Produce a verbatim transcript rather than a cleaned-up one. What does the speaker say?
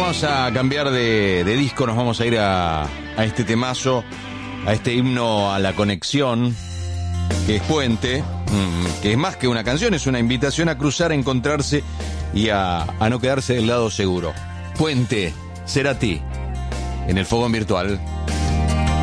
vamos a cambiar de, de disco, nos vamos a ir a, a este temazo, a este himno a la conexión, que es Puente, mmm, que es más que una canción, es una invitación a cruzar, a encontrarse y a, a no quedarse del lado seguro. Puente, Cerati, en el Fogón Virtual.